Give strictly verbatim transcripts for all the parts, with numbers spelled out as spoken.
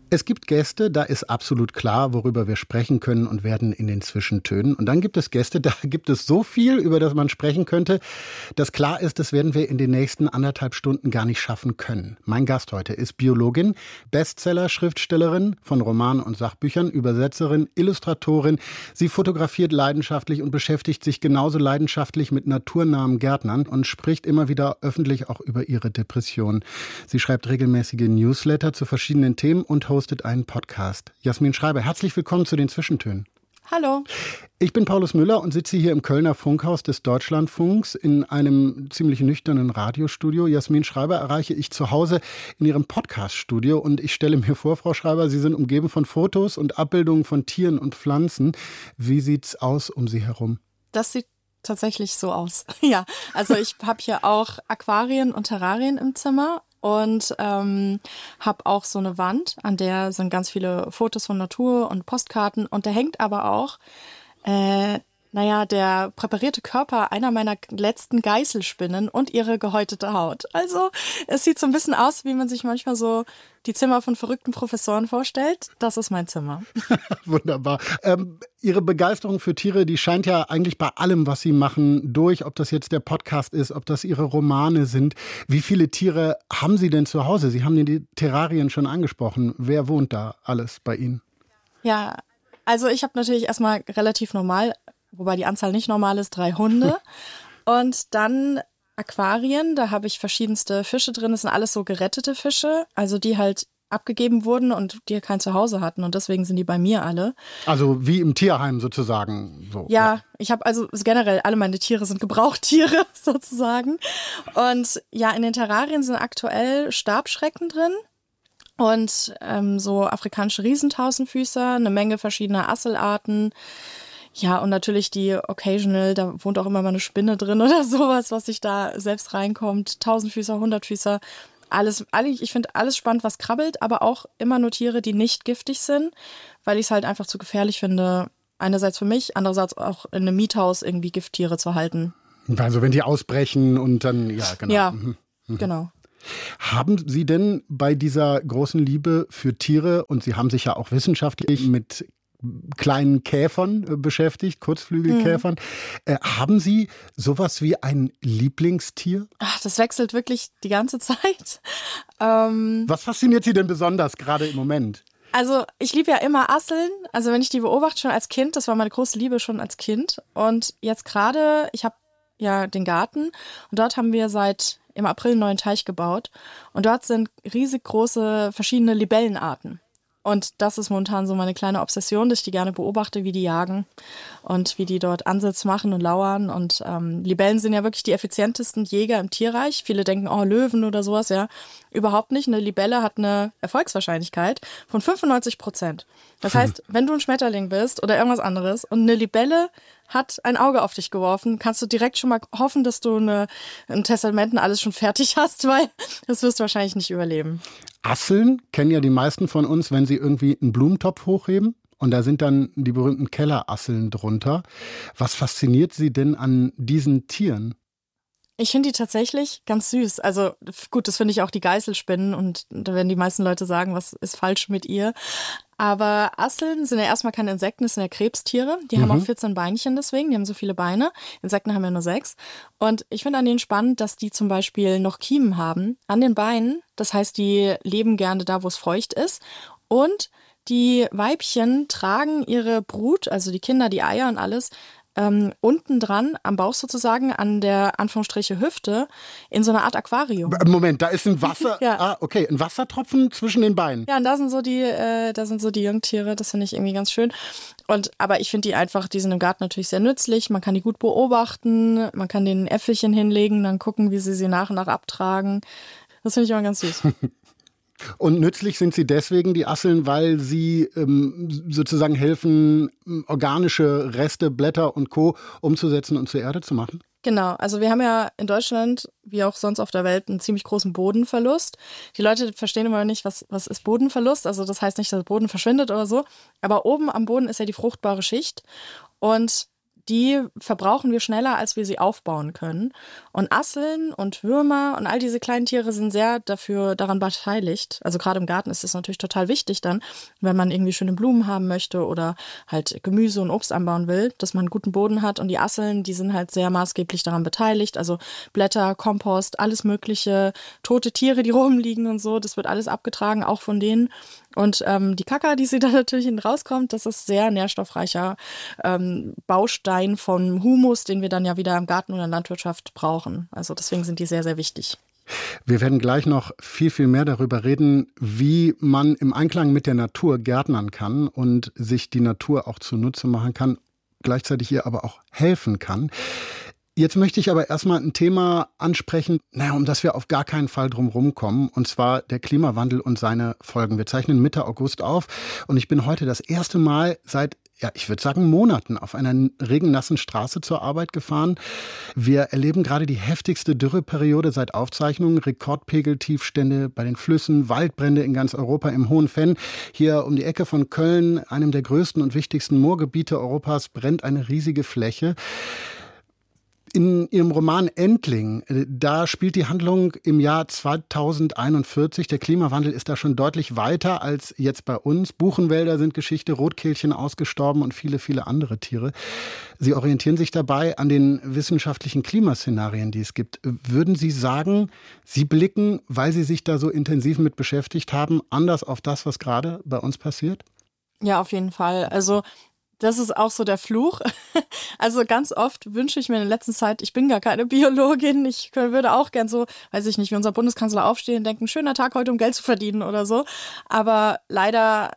Es gibt Gäste, da ist absolut klar, worüber wir sprechen können und werden in den Zwischentönen. Und dann gibt es Gäste, da gibt es so viel, über das man sprechen könnte, dass klar ist, das werden wir in den nächsten anderthalb Stunden gar nicht schaffen können. Mein Gast heute ist Biologin, Bestseller-Schriftstellerin von Romanen und Sachbüchern, Übersetzerin, Illustratorin. Sie fotografiert leidenschaftlich und beschäftigt sich genauso leidenschaftlich mit naturnahen Gärtnern und spricht immer wieder öffentlich auch über ihre Depression. Sie schreibt regelmäßige Newsletter zu verschiedenen Themen und hostet einen Podcast. Jasmin Schreiber, herzlich willkommen zu den Zwischentönen. Hallo. Ich bin Paulus Müller und sitze hier im Kölner Funkhaus des Deutschlandfunks in einem ziemlich nüchternen Radiostudio. Jasmin Schreiber erreiche ich zu Hause in ihrem Podcaststudio und ich stelle mir vor, Frau Schreiber, Sie sind umgeben von Fotos und Abbildungen von Tieren und Pflanzen. Wie sieht's aus um Sie herum? Das sieht tatsächlich so aus. Ja, also ich habe hier auch Aquarien und Terrarien im Zimmer. Und ähm, habe auch so eine Wand, an der sind ganz viele Fotos von Natur und Postkarten. Und da hängt aber auch, äh, naja, der präparierte Körper einer meiner letzten Geißelspinnen und ihre gehäutete Haut. Also es sieht so ein bisschen aus, wie man sich manchmal so die Zimmer von verrückten Professoren vorstellt. Das ist mein Zimmer. Wunderbar. Ähm, Ihre Begeisterung für Tiere, die scheint ja eigentlich bei allem, was Sie machen, durch. Ob das jetzt der Podcast ist, ob das Ihre Romane sind. Wie viele Tiere haben Sie denn zu Hause? Sie haben die Terrarien schon angesprochen. Wer wohnt da alles bei Ihnen? Ja, also ich habe natürlich erstmal relativ normal, wobei die Anzahl nicht normal ist, drei Hunde. Und dann Aquarien, da habe ich verschiedenste Fische drin. Das sind alles so gerettete Fische, also die halt abgegeben wurden und die kein Zuhause hatten. Und deswegen sind die bei mir alle. Also wie im Tierheim sozusagen. So, ja, ja, ich habe also generell, alle meine Tiere sind Gebrauchtiere sozusagen. Und ja, in den Terrarien sind aktuell Stabschrecken drin. Und ähm, so afrikanische Riesentausendfüßer, eine Menge verschiedener Asselarten. Ja, und natürlich die Occasional, da wohnt auch immer mal eine Spinne drin oder sowas, was sich da selbst reinkommt. Tausendfüßer, Hundertfüßer, alles, ich finde alles spannend, was krabbelt, aber auch immer nur Tiere, die nicht giftig sind, weil ich es halt einfach zu gefährlich finde, einerseits für mich, andererseits auch in einem Miethaus irgendwie Gifttiere zu halten. Also wenn die ausbrechen und dann, ja, genau. Ja, mhm. Mhm. genau. Haben Sie denn bei dieser großen Liebe für Tiere, und Sie haben sich ja auch wissenschaftlich mit kleinen Käfern äh, beschäftigt, Kurzflügelkäfern, mhm. äh, haben Sie sowas wie ein Lieblingstier? Ach, das wechselt wirklich die ganze Zeit. Ähm, Was fasziniert Sie denn besonders gerade im Moment? Also ich liebe ja immer Asseln. Also wenn ich die beobachte schon als Kind, das war meine große Liebe schon als Kind. Und jetzt gerade, ich habe ja den Garten und dort haben wir seit im April einen neuen Teich gebaut. Und dort sind riesig große verschiedene Libellenarten. Und das ist momentan so meine kleine Obsession, dass ich die gerne beobachte, wie die jagen und wie die dort Ansitz machen und lauern. Und ähm, Libellen sind ja wirklich die effizientesten Jäger im Tierreich. Viele denken, oh, Löwen oder sowas, ja. Überhaupt nicht. Eine Libelle hat eine Erfolgswahrscheinlichkeit von fünfundneunzig Prozent. Das heißt, wenn du ein Schmetterling bist oder irgendwas anderes und eine Libelle hat ein Auge auf dich geworfen, kannst du direkt schon mal hoffen, dass du eine, im Testamenten alles schon fertig hast, weil das wirst du wahrscheinlich nicht überleben. Asseln kennen ja die meisten von uns, wenn sie irgendwie einen Blumentopf hochheben und da sind dann die berühmten Kellerasseln drunter. Was fasziniert Sie denn an diesen Tieren? Ich finde die tatsächlich ganz süß. Also gut, das finde ich auch die Geißelspinnen und da werden die meisten Leute sagen, was ist falsch mit ihr. Aber Asseln sind ja erstmal keine Insekten, das sind ja Krebstiere. Die mhm. haben auch vierzehn Beinchen deswegen, die haben so viele Beine. Insekten haben ja nur sechs. Und ich finde an denen spannend, dass die zum Beispiel noch Kiemen haben an den Beinen. Das heißt, die leben gerne da, wo es feucht ist. Und die Weibchen tragen ihre Brut, also die Kinder, die Eier und alles, Ähm, unten dran, am Bauch sozusagen, an der Anführungsstriche Hüfte, in so einer Art Aquarium. Moment, da ist ein Wasser, ja. ah, okay, ein Wassertropfen zwischen den Beinen. Ja, und da sind so die, äh, da sind so die Jungtiere, das finde ich irgendwie ganz schön. Und, aber ich finde die einfach, die sind im Garten natürlich sehr nützlich, man kann die gut beobachten, man kann denen Äpfelchen hinlegen, dann gucken, wie sie sie nach und nach abtragen. Das finde ich immer ganz süß. Und nützlich sind sie deswegen, die Asseln, weil sie ähm, sozusagen helfen, organische Reste, Blätter und Co. umzusetzen und zur Erde zu machen? Genau, also wir haben ja in Deutschland, wie auch sonst auf der Welt, einen ziemlich großen Bodenverlust. Die Leute verstehen immer nicht, was, was ist Bodenverlust. Also das heißt nicht, dass der Boden verschwindet oder so. Aber oben am Boden ist ja die fruchtbare Schicht. Und die verbrauchen wir schneller, als wir sie aufbauen können. Und Asseln und Würmer und all diese kleinen Tiere sind sehr dafür daran beteiligt. Also gerade im Garten ist das natürlich total wichtig dann, wenn man irgendwie schöne Blumen haben möchte oder halt Gemüse und Obst anbauen will, dass man einen guten Boden hat. Und die Asseln, die sind halt sehr maßgeblich daran beteiligt. Also Blätter, Kompost, alles mögliche, tote Tiere, die rumliegen und so, das wird alles abgetragen, auch von denen. Und ähm, die Kaka, die sie da natürlich hinten rauskommt, das ist sehr nährstoffreicher ähm, Baustein von Humus, den wir dann ja wieder im Garten oder in der Landwirtschaft brauchen. Also deswegen sind die sehr, sehr wichtig. Wir werden gleich noch viel, viel mehr darüber reden, wie man im Einklang mit der Natur gärtnern kann und sich die Natur auch zunutze machen kann, gleichzeitig ihr aber auch helfen kann. Jetzt möchte ich aber erstmal ein Thema ansprechen, naja, um das wir auf gar keinen Fall drum rumkommen, und zwar der Klimawandel und seine Folgen. Wir zeichnen Mitte August auf und ich bin heute das erste Mal seit, ja, ich würde sagen Monaten auf einer regennassen Straße zur Arbeit gefahren. Wir erleben gerade die heftigste Dürreperiode seit Aufzeichnungen, Rekordpegeltiefstände bei den Flüssen, Waldbrände in ganz Europa im Hohen Venn. Hier um die Ecke von Köln, einem der größten und wichtigsten Moorgebiete Europas, brennt eine riesige Fläche. In Ihrem Roman Endling, da spielt die Handlung im Jahr zweitausendeinundvierzig. Der Klimawandel ist da schon deutlich weiter als jetzt bei uns. Buchenwälder sind Geschichte, Rotkehlchen ausgestorben und viele, viele andere Tiere. Sie orientieren sich dabei an den wissenschaftlichen Klimaszenarien, die es gibt. Würden Sie sagen, Sie blicken, weil Sie sich da so intensiv mit beschäftigt haben, anders auf das, was gerade bei uns passiert? Ja, auf jeden Fall. Also das ist auch so der Fluch. Also ganz oft wünsche ich mir in der letzten Zeit, ich bin gar keine Biologin, ich würde auch gern so, weiß ich nicht, wie unser Bundeskanzler aufstehen und denken, schöner Tag heute, um Geld zu verdienen oder so. Aber leider,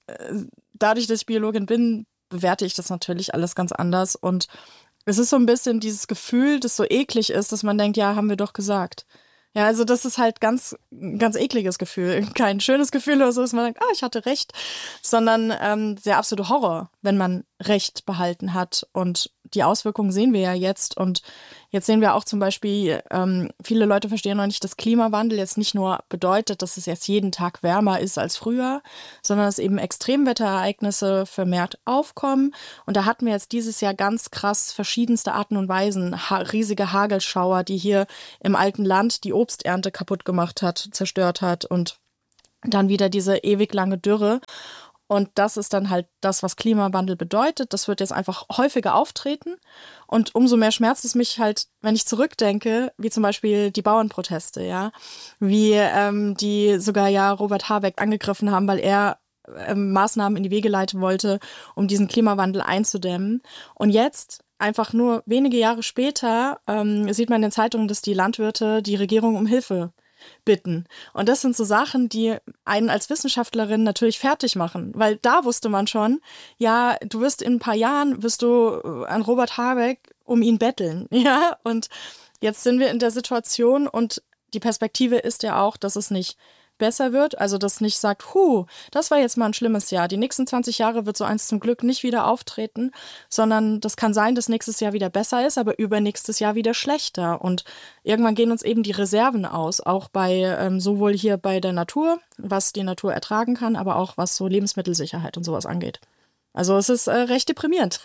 dadurch, dass ich Biologin bin, bewerte ich das natürlich alles ganz anders. Und es ist so ein bisschen dieses Gefühl, das so eklig ist, dass man denkt, ja, haben wir doch gesagt. Ja, also das ist halt ganz, ganz ekliges Gefühl. Kein schönes Gefühl oder so, dass man denkt, ah, ich hatte recht, sondern ähm, der absolute Horror, wenn man Recht behalten hat. Und die Auswirkungen sehen wir ja jetzt. Und jetzt sehen wir auch zum Beispiel, ähm, viele Leute verstehen noch nicht, dass Klimawandel jetzt nicht nur bedeutet, dass es jetzt jeden Tag wärmer ist als früher, sondern dass eben Extremwetterereignisse vermehrt aufkommen. Und da hatten wir jetzt dieses Jahr ganz krass verschiedenste Arten und Weisen, ha- riesige Hagelschauer, die hier im alten Land die Obsternte kaputt gemacht hat, zerstört hat und dann wieder diese ewig lange Dürre. Und das ist dann halt das, was Klimawandel bedeutet. Das wird jetzt einfach häufiger auftreten. Und umso mehr schmerzt es mich halt, wenn ich zurückdenke, wie zum Beispiel die Bauernproteste, ja. Wie ähm, die sogar ja Robert Habeck angegriffen haben, weil er ähm, Maßnahmen in die Wege leiten wollte, um diesen Klimawandel einzudämmen. Und jetzt, einfach nur wenige Jahre später, ähm, sieht man in den Zeitungen, dass die Landwirte die Regierung um Hilfe bitten. Und das sind so Sachen, die einen als Wissenschaftlerin natürlich fertig machen, weil da wusste man schon, ja, du wirst in ein paar Jahren, wirst du an Robert Habeck um ihn betteln, ja, und jetzt sind wir in der Situation und die Perspektive ist ja auch, dass es nicht besser wird, also das nicht sagt, hu, das war jetzt mal ein schlimmes Jahr, die nächsten zwanzig Jahre wird so eins zum Glück nicht wieder auftreten, sondern das kann sein, dass nächstes Jahr wieder besser ist, aber übernächstes Jahr wieder schlechter und irgendwann gehen uns eben die Reserven aus, auch bei, ähm, sowohl hier bei der Natur, was die Natur ertragen kann, aber auch was so Lebensmittelsicherheit und sowas angeht. Also es ist äh, recht deprimierend.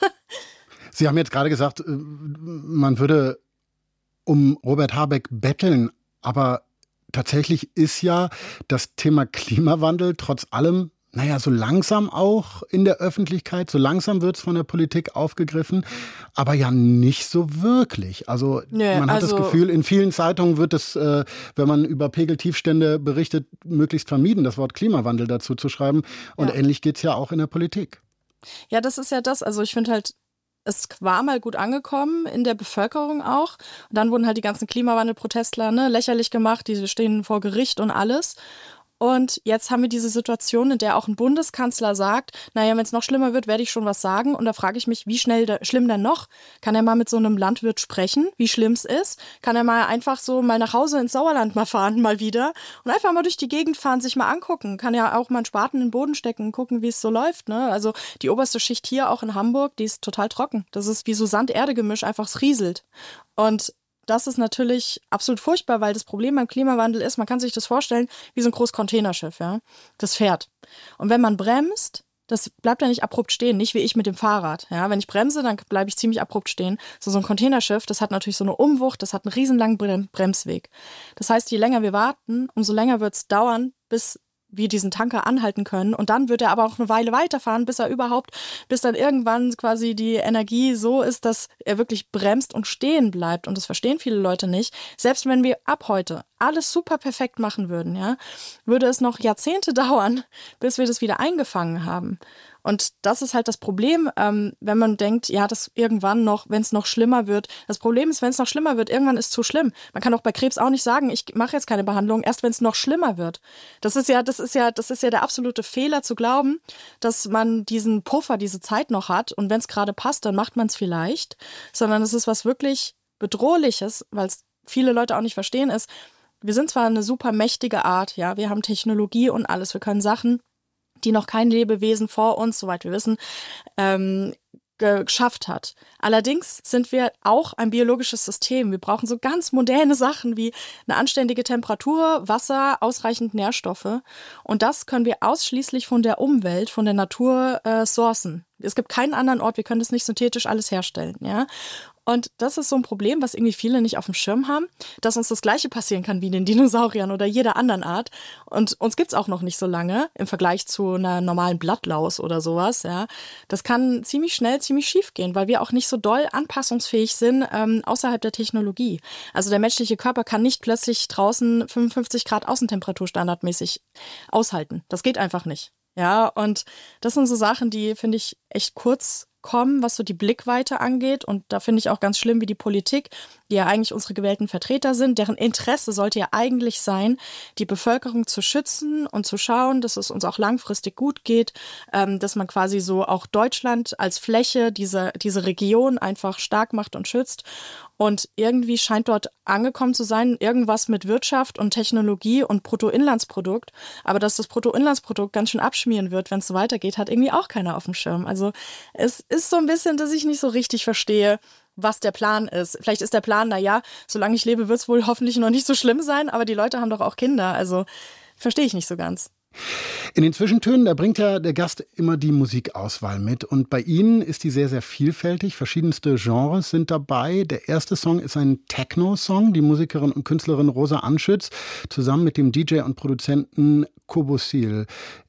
Sie haben jetzt gerade gesagt, man würde um Robert Habeck betteln, aber tatsächlich ist ja das Thema Klimawandel trotz allem, naja, so langsam auch in der Öffentlichkeit, so langsam wird es von der Politik aufgegriffen, aber ja nicht so wirklich. Also nee, man hat also das Gefühl, in vielen Zeitungen wird es, äh, wenn man über Pegeltiefstände berichtet, möglichst vermieden, das Wort Klimawandel dazu zu schreiben. Und ja. Ähnlich geht's ja auch in der Politik. Ja, das ist ja das. Also ich finde halt, es war mal gut angekommen, in der Bevölkerung auch. Und dann wurden halt die ganzen Klimawandelprotestler ne, lächerlich gemacht, die stehen vor Gericht und alles. Und jetzt haben wir diese Situation, in der auch ein Bundeskanzler sagt, naja, wenn es noch schlimmer wird, werde ich schon was sagen. Und da frage ich mich, wie schnell da, schlimm denn noch? Kann er mal mit so einem Landwirt sprechen, wie schlimm es ist? Kann er mal einfach so mal nach Hause ins Sauerland mal fahren, mal wieder? Und einfach mal durch die Gegend fahren, sich mal angucken. Kann ja auch mal einen Spaten in den Boden stecken, gucken, wie es so läuft. Ne? Also die oberste Schicht hier auch in Hamburg, die ist total trocken. Das ist wie so Sand-Erde-Gemisch, einfach es rieselt. Und das ist natürlich absolut furchtbar, weil das Problem beim Klimawandel ist, man kann sich das vorstellen wie so ein großes Containerschiff, ja. Das fährt. Und wenn man bremst, das bleibt ja nicht abrupt stehen, nicht wie ich mit dem Fahrrad. Ja, wenn ich bremse, dann bleibe ich ziemlich abrupt stehen. So, so ein Containerschiff, das hat natürlich so eine Umwucht, das hat einen riesenlangen Brem- Bremsweg. Das heißt, je länger wir warten, umso länger wird es dauern, bis wir diesen Tanker anhalten können. Und dann wird er aber auch eine Weile weiterfahren, bis er überhaupt, bis dann irgendwann quasi die Energie so ist, dass er wirklich bremst und stehen bleibt. Und das verstehen viele Leute nicht. Selbst wenn wir ab heute alles super perfekt machen würden, ja, würde es noch Jahrzehnte dauern, bis wir das wieder eingefangen haben. Und das ist halt das Problem, ähm, wenn man denkt, ja, das irgendwann noch, wenn es noch schlimmer wird. Das Problem ist, wenn es noch schlimmer wird, irgendwann ist es zu schlimm. Man kann auch bei Krebs auch nicht sagen, ich mache jetzt keine Behandlung, erst wenn es noch schlimmer wird. Das ist ja, das ist ja, das ist ja der absolute Fehler zu glauben, dass man diesen Puffer, diese Zeit noch hat und wenn es gerade passt, dann macht man es vielleicht. Sondern es ist was wirklich Bedrohliches, weil es viele Leute auch nicht verstehen ist. Wir sind zwar eine super mächtige Art, ja, wir haben Technologie und alles, wir können Sachen, die noch kein Lebewesen vor uns, soweit wir wissen, ähm, geschafft hat. Allerdings sind wir auch ein biologisches System. Wir brauchen so ganz moderne Sachen wie eine anständige Temperatur, Wasser, ausreichend Nährstoffe. Und das können wir ausschließlich von der Umwelt, von der Natur äh, sourcen. Es gibt keinen anderen Ort, wir können das nicht synthetisch alles herstellen, ja. Und das ist so ein Problem, was irgendwie viele nicht auf dem Schirm haben, dass uns das Gleiche passieren kann wie den Dinosauriern oder jeder anderen Art. Und uns gibt's auch noch nicht so lange im Vergleich zu einer normalen Blattlaus oder sowas. Ja, das kann ziemlich schnell, ziemlich schief gehen, weil wir auch nicht so doll anpassungsfähig sind ähm, außerhalb der Technologie. Also der menschliche Körper kann nicht plötzlich draußen fünfundfünfzig Grad Außentemperatur standardmäßig aushalten. Das geht einfach nicht. Ja, und das sind so Sachen, die finde ich echt kurz kommen, was so die Blickweite angeht. Und da finde ich auch ganz schlimm, wie die Politik, die ja eigentlich unsere gewählten Vertreter sind, deren Interesse sollte ja eigentlich sein, die Bevölkerung zu schützen und zu schauen, dass es uns auch langfristig gut geht, ähm, dass man quasi so auch Deutschland als Fläche, diese, diese Region einfach stark macht und schützt. Und irgendwie scheint dort angekommen zu sein, irgendwas mit Wirtschaft und Technologie und Bruttoinlandsprodukt. Aber dass das Bruttoinlandsprodukt ganz schön abschmieren wird, wenn es so weitergeht, hat irgendwie auch keiner auf dem Schirm. Also es ist so ein bisschen, dass ich nicht so richtig verstehe, was der Plan ist. Vielleicht ist der Plan, na ja, solange ich lebe, wird es wohl hoffentlich noch nicht so schlimm sein, aber die Leute haben doch auch Kinder. Also verstehe ich nicht so ganz. In den Zwischentönen, da bringt ja der Gast immer die Musikauswahl mit. Und bei Ihnen ist die sehr, sehr vielfältig. Verschiedenste Genres sind dabei. Der erste Song ist ein Techno-Song. Die Musikerin und Künstlerin Rosa Anschütz zusammen mit dem D J und Produzenten Kobosil.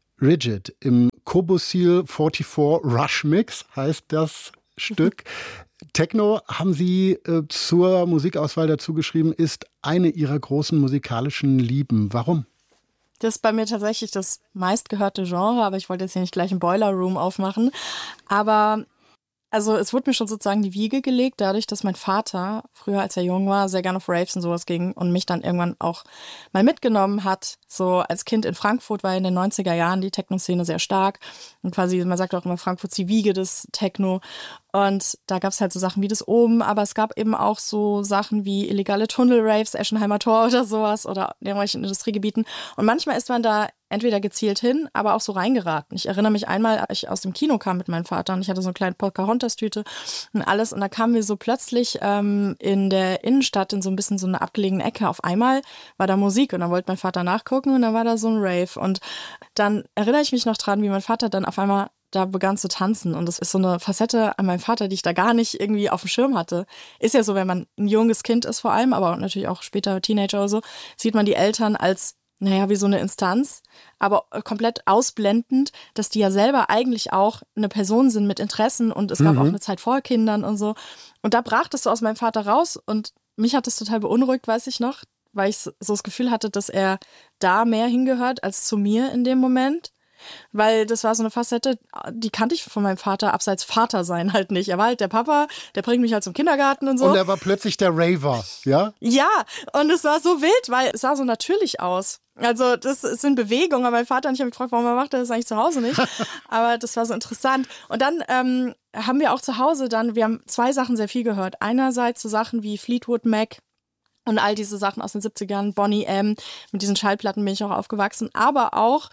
Rigid im Kobosil vierundvierzig Rush Mix heißt das Stück. Techno, haben Sie äh, zur Musikauswahl dazu geschrieben, ist eine Ihrer großen musikalischen Lieben. Warum? Das ist bei mir tatsächlich das meistgehörte Genre, aber ich wollte jetzt hier nicht gleich einen Boiler Room aufmachen. Aber also es wurde mir schon sozusagen die Wiege gelegt, dadurch, dass mein Vater früher, als er jung war, sehr gerne auf Raves und sowas ging und mich dann irgendwann auch mal mitgenommen hat. So als Kind in Frankfurt war in den neunziger Jahren die Techno-Szene sehr stark. Und quasi, man sagt auch immer, Frankfurt ist die Wiege des Techno. Und da gab es halt so Sachen wie das Oben, aber es gab eben auch so Sachen wie illegale Tunnel-Raves, Eschenheimer Tor oder sowas oder in irgendwelchen Industriegebieten. Und manchmal ist man da entweder gezielt hin, aber auch so reingeraten. Ich erinnere mich einmal, als ich aus dem Kino kam mit meinem Vater und ich hatte so eine kleine Pocahontas-Tüte und alles und da kamen wir so plötzlich ähm, in der Innenstadt in so ein bisschen so eine abgelegene Ecke. Auf einmal war da Musik und dann wollte mein Vater nachgucken und dann war da so ein Rave und dann erinnere ich mich noch dran, wie mein Vater dann auf einmal da begann zu tanzen. Und das ist so eine Facette an meinem Vater, die ich da gar nicht irgendwie auf dem Schirm hatte. Ist ja so, wenn man ein junges Kind ist vor allem, aber natürlich auch später Teenager oder so, sieht man die Eltern als, naja, wie so eine Instanz, aber komplett ausblendend, dass die ja selber eigentlich auch eine Person sind mit Interessen und es gab mhm. auch eine Zeit vor Kindern und so. Und da brach das so aus meinem Vater raus und mich hat das total beunruhigt, weiß ich noch, weil ich so das Gefühl hatte, dass er da mehr hingehört als zu mir in dem Moment. Weil das war so eine Facette, die kannte ich von meinem Vater, abseits Vater sein halt nicht. Er war halt der Papa, der bringt mich halt zum Kindergarten und so. Und er war plötzlich der Raver, ja? Ja, und es war so wild, weil es sah so natürlich aus. Also das sind Bewegungen, aber mein Vater und ich haben mich gefragt, warum macht er das eigentlich zu Hause nicht? Aber das war so interessant. Und dann ähm, haben wir auch zu Hause dann, wir haben zwei Sachen sehr viel gehört. Einerseits so Sachen wie Fleetwood Mac, und all diese Sachen aus den siebzigern, Boney M., mit diesen Schallplatten bin ich auch aufgewachsen. Aber auch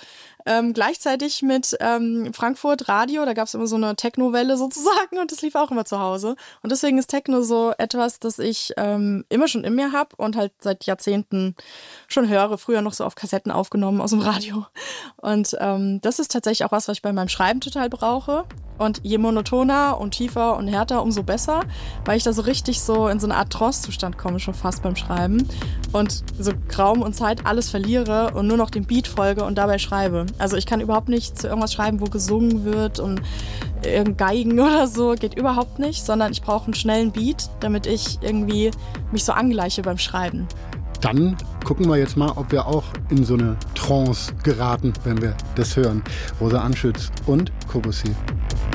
Ähm, gleichzeitig mit ähm, Frankfurt Radio, da gab es immer so eine Techno-Welle sozusagen und das lief auch immer zu Hause. Und deswegen ist Techno so etwas, das ich ähm, immer schon in mir habe und halt seit Jahrzehnten schon höre. Früher noch so auf Kassetten aufgenommen aus dem Radio. Und ähm, das ist tatsächlich auch was, was ich bei meinem Schreiben total brauche. Und je monotoner und tiefer und härter, umso besser, weil ich da so richtig so in so eine Art Trance-Zustand komme, schon fast beim Schreiben. Und so Raum und Zeit alles verliere und nur noch dem Beat folge und dabei schreibe. Also ich kann überhaupt nicht zu irgendwas schreiben, wo gesungen wird und Geigen oder so, geht überhaupt nicht, sondern ich brauche einen schnellen Beat, damit ich irgendwie mich so angleiche beim Schreiben. Dann gucken wir jetzt mal, ob wir auch in so eine Trance geraten, wenn wir das hören. Rosa Anschütz und Kobusi.